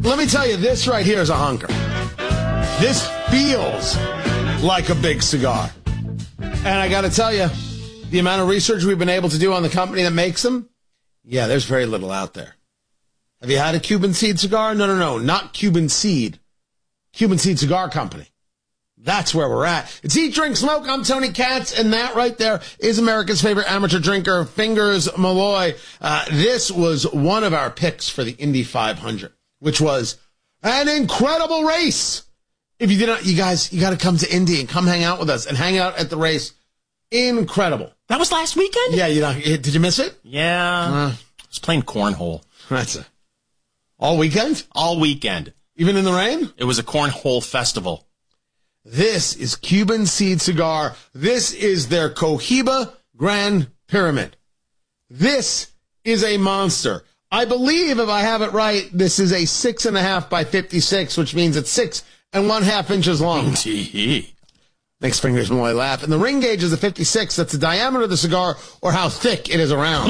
Let me tell you, this right here is a hunker. This feels like a big cigar. And I got to tell you, the amount of research we've been able to do on the company that makes them, yeah, there's very little out there. Have you had a Cuban Seed cigar? No, not Cuban Seed. Cuban Seed Cigar Company. That's where we're at. It's Eat, Drink, Smoke. I'm Tony Katz, and that right there is America's favorite amateur drinker, Fingers Malloy. This was one of our picks for the Indy 500, which was an incredible race. If you did not, you guys, you got to come to Indy and come hang out with us and hang out at the race. Incredible. That was last weekend? Yeah, did you miss it? Yeah. I was playing cornhole. That's it. All weekend? All weekend. Even in the rain? It was a cornhole festival. This is Cuban Seed Cigar. This is their Cohiba Grand Pyramid. This is a monster. I believe, if I have it right, this is a 6.5 by 56, which means it's 6.5 inches long. Makes Fingers Malloy laugh. And the ring gauge is a 56. That's the diameter of the cigar, or how thick it is around.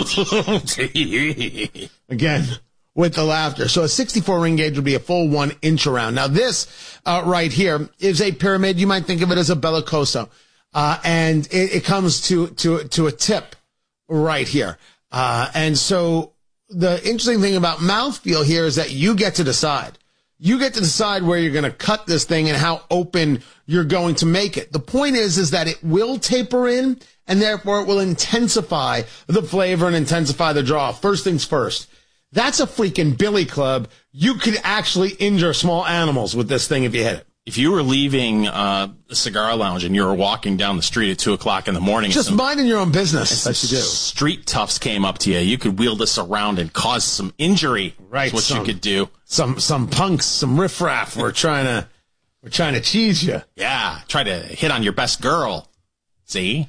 Again, with the laughter. So a 64 ring gauge would be a full 1 inch around. Now this right here is a pyramid. You might think of it as a bellicoso. And it comes to a tip right here. And so the interesting thing about mouthfeel here is that you get to decide. You get to decide where you're going to cut this thing and how open you're going to make it. The point is that it will taper in, and therefore it will intensify the flavor and intensify the draw. First things first. That's a freaking billy club. You could actually injure small animals with this thing if you hit it. If you were leaving the cigar lounge and you were walking down the street at 2 o'clock in the morning, just minding your own business, that's you do. Street toughs came up to you. You could wheel this around and cause some injury. Right, that's what you could do. Some punks, some riffraff. We're trying to cheese you. Yeah, try to hit on your best girl. See,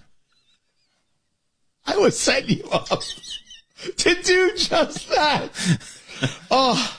I was setting you up to do just that. Oh.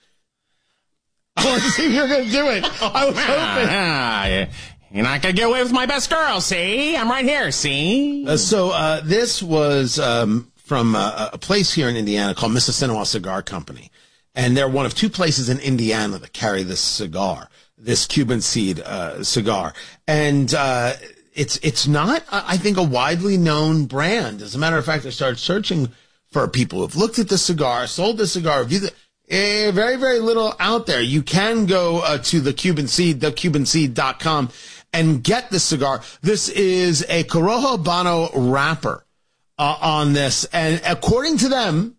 I wanted to see if you were going to do it. I was hoping. You're not going to get away with my best girl, see? I'm right here, see? So this was from a place here in Indiana called Mississinewa Cigar Company. And they're one of 2 places in Indiana that carry this cigar, this Cuban Seed cigar. And it's not, I think, a widely known brand. As a matter of fact, I started searching for people who've looked at the cigar, sold the cigar, reviewed it. Very, very little out there. You can go to the Cuban Seed, thecubanseed.com, and get this cigar. This is a Corojo Habano wrapper on this. And according to them,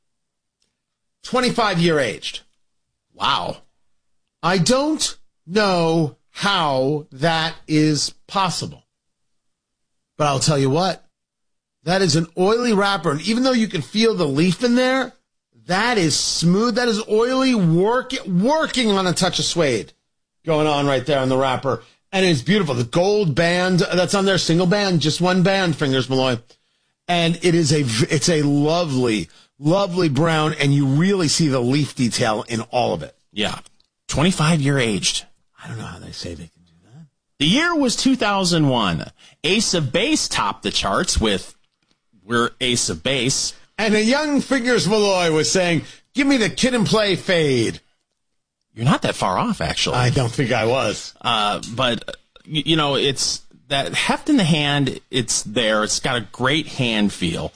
25-year aged. Wow. I don't know how that is possible. But I'll tell you what, that is an oily wrapper. And even though you can feel the leaf in there, that is smooth. That is oily, working on a touch of suede going on right there on the wrapper. And it's beautiful. The gold band that's on there, single band, just one band, Fingers Malloy. And it's a lovely, lovely brown, and you really see the leaf detail in all of it. Yeah. 25-year aged. I don't know how they say they can do that. The year was 2001. Ace of Base topped the charts with We're Ace of Base. And a young Fingers Malloy was saying, give me the Kid and Play fade. You're not that far off, actually. I don't think I was. But, you know, it's that heft in the hand. It's there. It's got a great hand feel.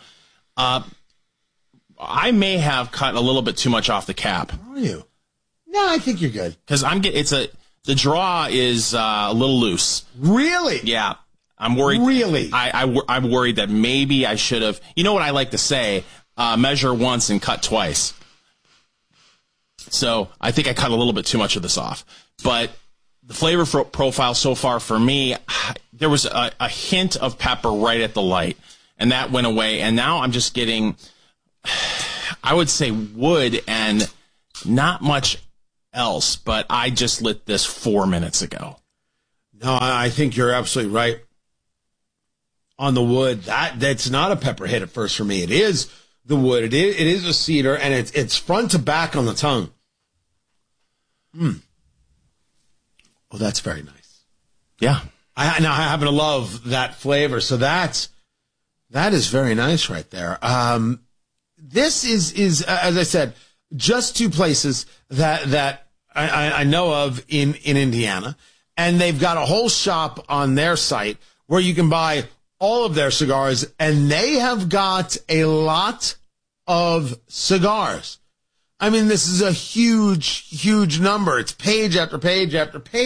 I may have cut a little bit too much off the cap. Are you? No, I think you're good. Because the draw is a little loose. Really? Yeah. I'm worried. Really? I'm worried that maybe I should have. You know what I like to say? Measure once and cut twice. So I think I cut a little bit too much of this off. But the flavor profile so far for me, there was a hint of pepper right at the light, and that went away. And now I'm just getting, I would say, wood and not much else. But I just lit this 4 minutes ago. No, I think you're absolutely right. On the wood, that's not a pepper hit at first for me. It is the wood. It is a cedar, and it's front to back on the tongue. Oh, that's very nice. Yeah. I happen to love that flavor, so that is very nice right there. This is as I said, just 2 places that I know of in Indiana, and they've got a whole shop on their site where you can buy all of their cigars, and they have got a lot of cigars. I mean, this is a huge, huge number. It's page after page after page.